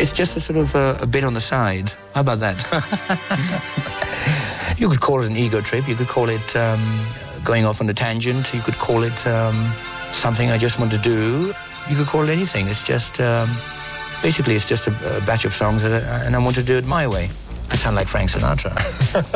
It's just a sort of a bit on the side. How about that? You could call it an ego trip. You could call it going off on a tangent. You could call it something I just want to do. You could call it anything. It's just, basically, it's just a batch of songs and I want to do it my way. I sound like Frank Sinatra.